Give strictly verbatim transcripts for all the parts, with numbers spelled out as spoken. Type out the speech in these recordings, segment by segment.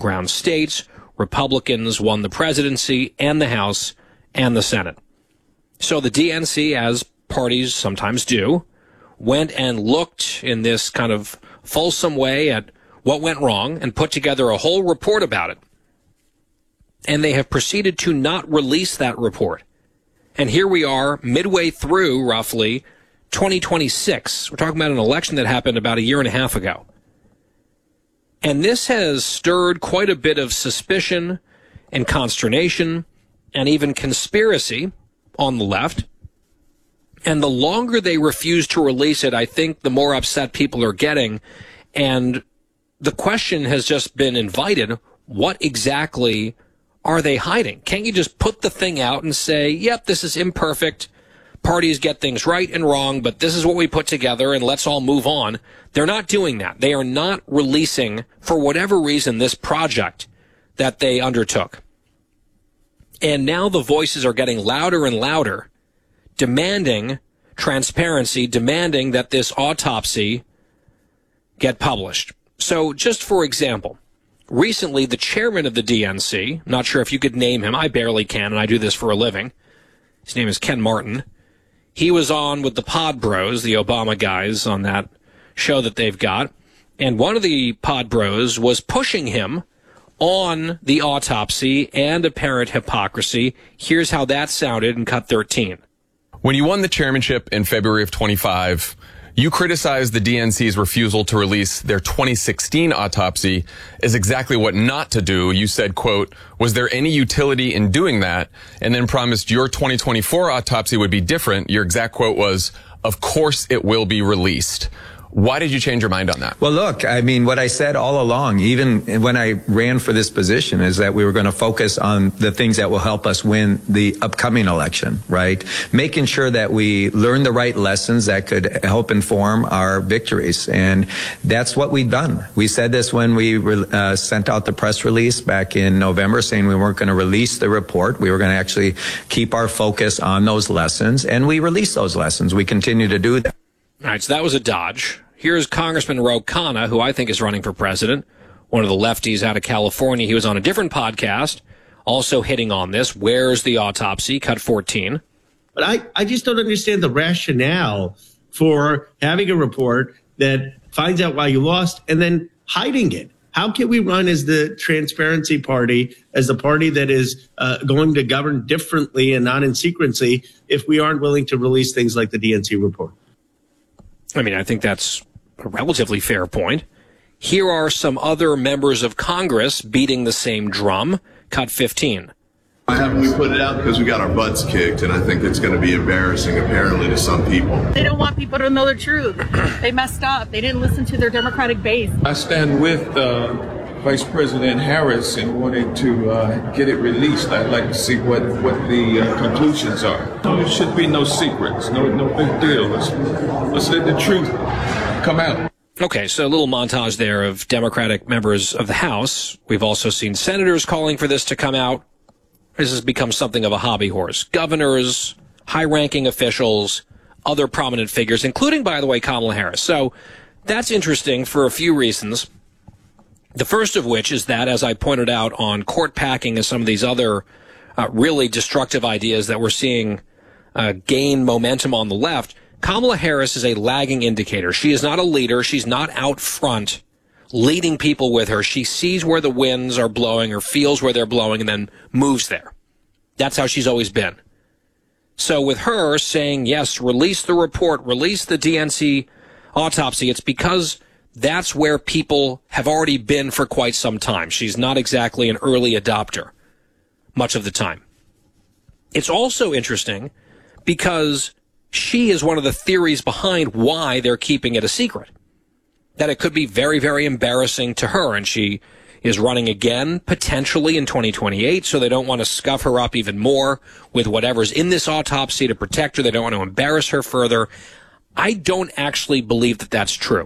battleground states. Republicans won the presidency and the House and the Senate. So the D N C, as parties sometimes do, went and looked in this kind of fulsome way at what went wrong and put together a whole report about it. And they have proceeded to not release that report. And here we are midway through, roughly, twenty twenty-six. We're talking about an election that happened about a year and a half ago. And this has stirred quite a bit of suspicion and consternation and even conspiracy on the left. And the longer they refuse to release it, I think the more upset people are getting. And the question has just been invited, what exactly are they hiding? Can't you just put the thing out and say, yep, this is imperfect. Parties get things right and wrong, but this is what we put together and let's all move on. They're not doing that. They are not releasing, for whatever reason, this project that they undertook. And now the voices are getting louder and louder, demanding transparency, demanding that this autopsy get published. So just for example, recently the chairman of the D N C, I'm not sure if you could name him, I barely can, and I do this for a living. His name is Ken Martin. He was on with the Pod Bros, the Obama guys, on that show that they've got. And one of the Pod Bros was pushing him on the autopsy and apparent hypocrisy. Here's how that sounded in Cut thirteen. When you won the chairmanship in February of twenty-five, you criticized the D N C's refusal to release their twenty sixteen autopsy as exactly what not to do. You said, quote, was there any utility in doing that? And then promised your twenty twenty-four autopsy would be different. Your exact quote was, of course it will be released. Why did you change your mind on that? Well, look, I mean, what I said all along, even when I ran for this position, is that we were going to focus on the things that will help us win the upcoming election, right? Making sure that we learn the right lessons that could help inform our victories. And that's what we've done. We said this when we uh, sent out the press release back in November saying we weren't going to release the report. We were going to actually keep our focus on those lessons. And we released those lessons. We continue to do that. All right, so that was a dodge. Here's Congressman Ro Khanna, who I think is running for president, one of the lefties out of California. He was on a different podcast, also hitting on this. Where's the autopsy? Cut fourteen. But I, I just don't understand the rationale for having a report that finds out why you lost and then hiding it. How can we run as the transparency party, as the party that is uh, going to govern differently and not in secrecy, if we aren't willing to release things like the D N C report? I mean, I think that's a relatively fair point. Here are some other members of Congress beating the same drum. Cut fifteen. Why haven't we put it out? Because we got our butts kicked, and I think it's going to be embarrassing, apparently, to some people. They don't want people to know the truth. They messed up. They didn't listen to their Democratic base. I stand with uh, Vice President Harris in wanting to uh, get it released. I'd like to see what, what the uh, conclusions are. There should be no secrets, no no big deal. Let's, let's let the truth come out. Okay, so a little montage there of Democratic members of the House. We've also seen senators calling for this to come out. This has become something of a hobby horse. Governors, high-ranking officials, other prominent figures, including, by the way, Kamala Harris. So that's interesting for a few reasons. The first of which is that, as I pointed out on court packing and some of these other uh, really destructive ideas that we're seeing uh, gain momentum on the left, Kamala Harris is a lagging indicator. She is not a leader. She's not out front leading people with her. She sees where the winds are blowing or feels where they're blowing and then moves there. That's how she's always been. So with her saying, yes, release the report, release the D N C autopsy, it's because that's where people have already been for quite some time. She's not exactly an early adopter much of the time. It's also interesting because she is one of the theories behind why they're keeping it a secret. That it could be very, very embarrassing to her, and she is running again, potentially in twenty twenty-eight, so they don't want to scuff her up even more with whatever's in this autopsy to protect her. They don't want to embarrass her further. I don't actually believe that that's true.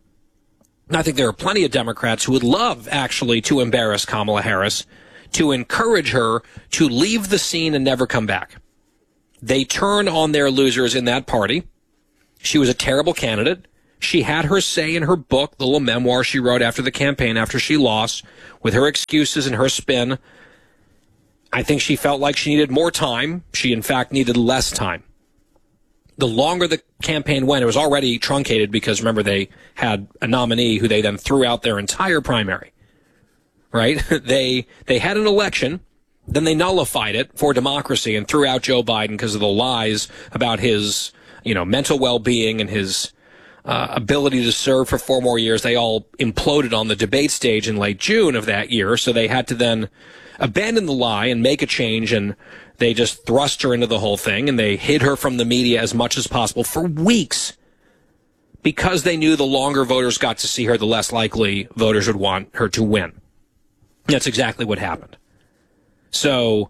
I think there are plenty of Democrats who would love, actually, to embarrass Kamala Harris, to encourage her to leave the scene and never come back. They turn on their losers in that party. She was a terrible candidate. She had her say in her book, the little memoir she wrote after the campaign, after she lost, with her excuses and her spin. I think she felt like she needed more time. She, in fact, needed less time. The longer the campaign went, it was already truncated because, remember, they had a nominee who they then threw out their entire primary, right? They they had an election, then they nullified it for democracy and threw out Joe Biden because of the lies about his, you know, mental well-being and his uh, ability to serve for four more years. They all imploded on the debate stage in late June of that year, so they had to then abandon the lie and make a change, and they just thrust her into the whole thing, and they hid her from the media as much as possible for weeks because they knew the longer voters got to see her, the less likely voters would want her to win. That's exactly what happened. So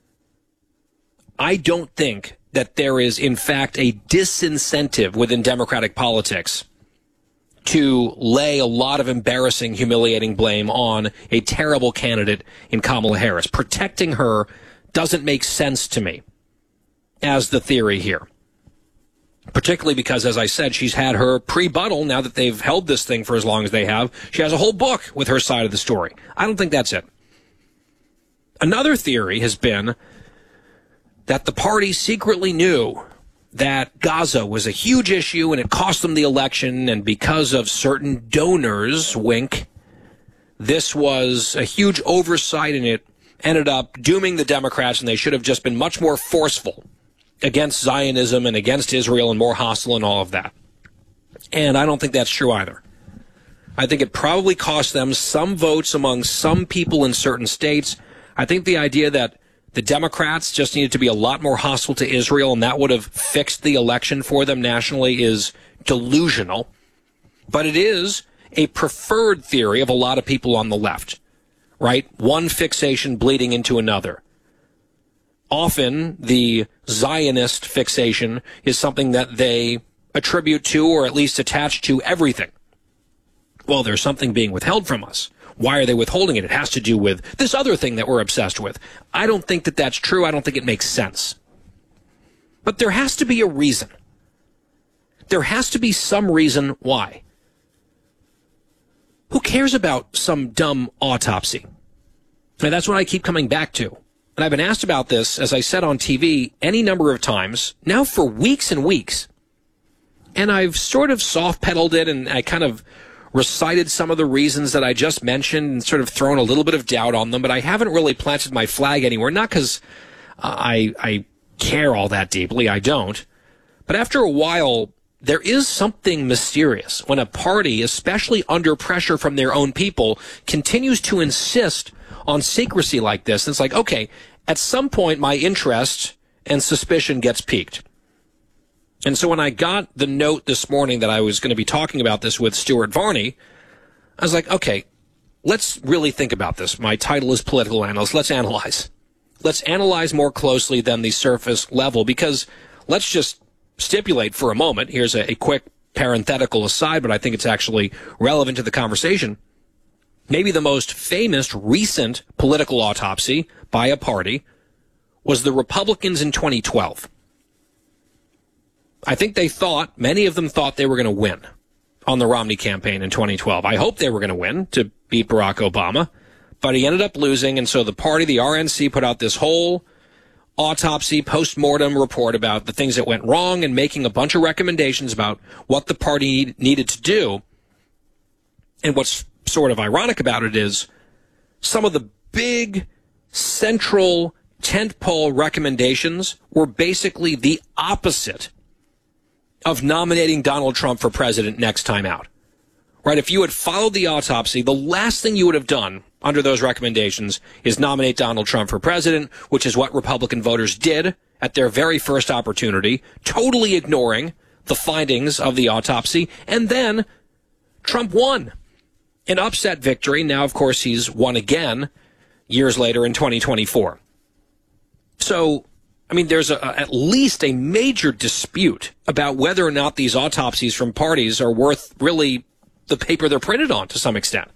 I don't think that there is, in fact, a disincentive within Democratic politics to lay a lot of embarrassing, humiliating blame on a terrible candidate in Kamala Harris. Protecting her doesn't make sense to me as the theory here. Particularly because, as I said, she's had her pre-buttal now that they've held this thing for as long as they have. She has a whole book with her side of the story. I don't think that's it. Another theory has been that the party secretly knew that Gaza was a huge issue and it cost them the election, and because of certain donors, wink, this was a huge oversight and it ended up dooming the Democrats, and they should have just been much more forceful against Zionism and against Israel and more hostile and all of that. And I don't think that's true either. I think it probably cost them some votes among some people in certain states. I think the idea that the Democrats just needed to be a lot more hostile to Israel and that would have fixed the election for them nationally is delusional. But it is a preferred theory of a lot of people on the left, right? One fixation bleeding into another. Often the Zionist fixation is something that they attribute to or at least attach to everything. Well, there's something being withheld from us. Why are they withholding it? It has to do with this other thing that we're obsessed with. I don't think that that's true. I don't think it makes sense. But there has to be a reason. There has to be some reason why. Who cares about some dumb autopsy? And that's what I keep coming back to. And I've been asked about this, as I said on T V, any number of times, now for weeks and weeks. And I've sort of soft-pedaled it, and I kind of recited some of the reasons that I just mentioned and sort of thrown a little bit of doubt on them, but I haven't really planted my flag anywhere, not because uh, I, I care all that deeply, I don't. But after a while, there is something mysterious when a party, especially under pressure from their own people, continues to insist on secrecy like this. And it's like, okay, at some point my interest and suspicion gets piqued. And so when I got the note this morning that I was going to be talking about this with Stuart Varney, I was like, okay, let's really think about this. My title is political analyst. Let's analyze. Let's analyze more closely than the surface level, because let's just stipulate for a moment. Here's a, a quick parenthetical aside, but I think it's actually relevant to the conversation. Maybe the most famous recent political autopsy by a party was the Republicans in twenty twelve. I think they thought, many of them thought they were going to win on the Romney campaign in twenty twelve. I hope they were going to win to beat Barack Obama, but he ended up losing, and so the party, the R N C, put out this whole autopsy post-mortem report about the things that went wrong and making a bunch of recommendations about what the party needed to do. And what's sort of ironic about it is some of the big central tentpole recommendations were basically the opposite of nominating Donald Trump for president next time out. Right? If you had followed the autopsy, the last thing you would have done under those recommendations is nominate Donald Trump for president, which is what Republican voters did at their very first opportunity, totally ignoring the findings of the autopsy. And then Trump won an upset victory. Now, of course, he's won again years later in twenty twenty-four. So, I mean, there's a, at least a major dispute about whether or not these autopsies from parties are worth really the paper they're printed on to some extent.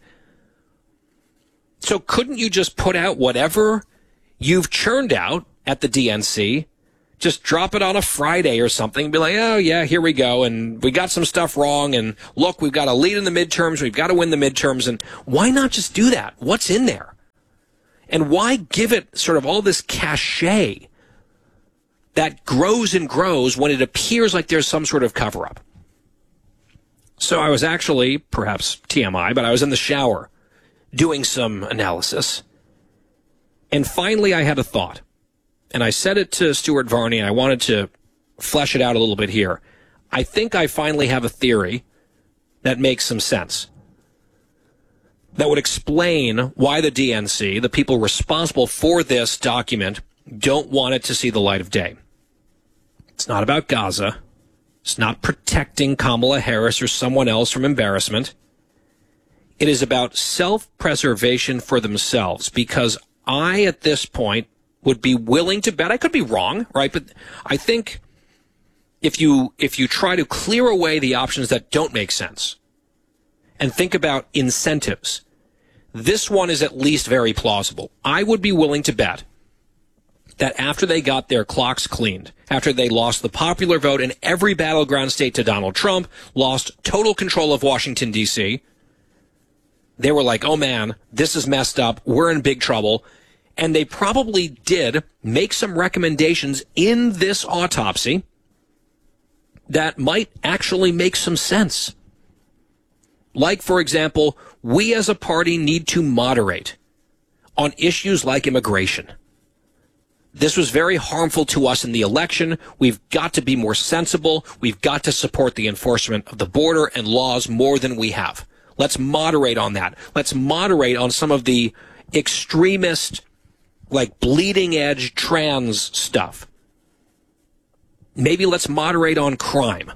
So couldn't you just put out whatever you've churned out at the D N C Just drop it on a Friday or something and be like, oh, yeah, here we go. And we got some stuff wrong. And look, we've got to lead in the midterms. We've got to win the midterms. And why not just do that? What's in there? And why give it sort of all this cachet that grows and grows when it appears like there's some sort of cover-up? So I was actually, perhaps T M I, but I was in the shower doing some analysis. And finally I had a thought. And I said it to Stuart Varney, and I wanted to flesh it out a little bit here. I think I finally have a theory that makes some sense, that would explain why the D N C, the people responsible for this document, don't want it to see the light of day. It's not about Gaza. It's not protecting Kamala Harris or someone else from embarrassment. It is about self-preservation for themselves, because I, at this point, would be willing to bet, I could be wrong, right? But I think if you if you try to clear away the options that don't make sense and think about incentives, this one is at least very plausible. I would be willing to bet that after they got their clocks cleaned, after they lost the popular vote in every battleground state to Donald Trump, lost total control of Washington, D C, they were like, oh man, this is messed up, we're in big trouble. And they probably did make some recommendations in this autopsy that might actually make some sense. Like, for example, we as a party need to moderate on issues like immigration. This was very harmful to us in the election. We've got to be more sensible. We've got to support the enforcement of the border and laws more than we have. Let's moderate on that. Let's moderate on some of the extremist, like bleeding edge trans stuff. Maybe let's moderate on crime.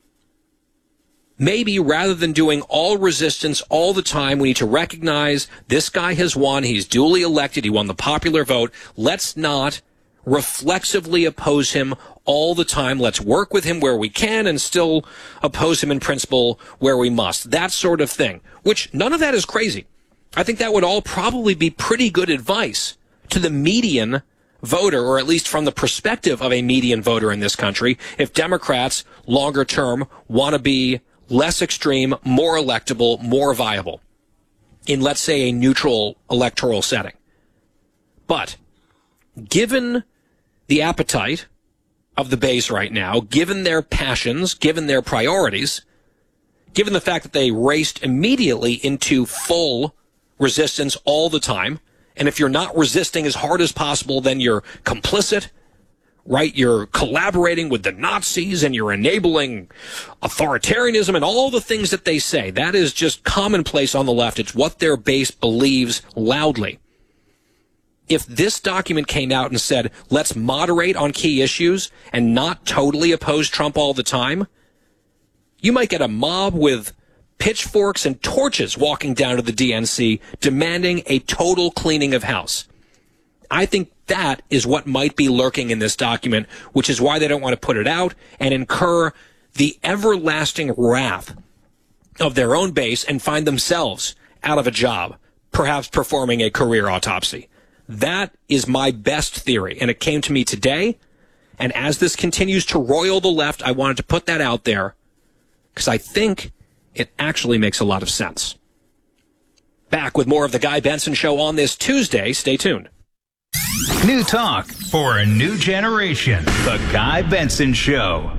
Maybe rather than doing all resistance all the time, we need to recognize this guy has won. He's duly elected. He won the popular vote. Let's not reflexively oppose him all the time. Let's work with him where we can and still oppose him in principle where we must. That sort of thing, which none of that is crazy. I think that would all probably be pretty good advice to the median voter, or at least from the perspective of a median voter in this country, if Democrats, longer term, want to be less extreme, more electable, more viable in, let's say, a neutral electoral setting. But given the appetite of the base right now, given their passions, given their priorities, given the fact that they raced immediately into full resistance all the time, and if you're not resisting as hard as possible, then you're complicit, right? You're collaborating with the Nazis and you're enabling authoritarianism and all the things that they say. That is just commonplace on the left. It's what their base believes loudly. If this document came out and said, let's moderate on key issues and not totally oppose Trump all the time, you might get a mob with pitchforks and torches walking down to the D N C demanding a total cleaning of house. I think that is what might be lurking in this document, which is why they don't want to put it out and incur the everlasting wrath of their own base and find themselves out of a job, perhaps performing a career autopsy. That is my best theory, and it came to me today. And as this continues to roil the left, I wanted to put that out there because I think it actually makes a lot of sense. Back with more of the Guy Benson Show on this Tuesday. Stay tuned. New talk for a new generation. The Guy Benson Show.